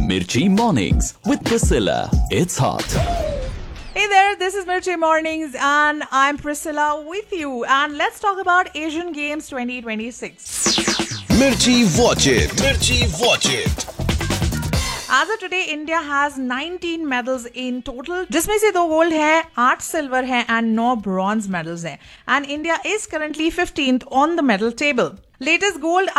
Mirchi Mornings with Priscilla. It's hot. Hey there, this is Mirchi Mornings and I'm Priscilla with you. And let's talk about Asian Games 2026. Mirchi Watch It. Mirchi Watch It. As of today, India has 19 medals in total, जिसमें से 2 gold है, 8 silver है and 9 bronze medals हैं. And India is currently 15th on the medal table. Latest gold